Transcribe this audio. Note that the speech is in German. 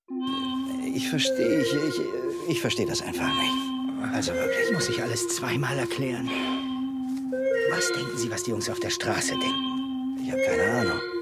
Ich verstehe das einfach nicht. Also wirklich. Muss ich alles zweimal erklären? Was denken Sie, was die Jungs auf der Straße denken? Ich habe keine Ahnung.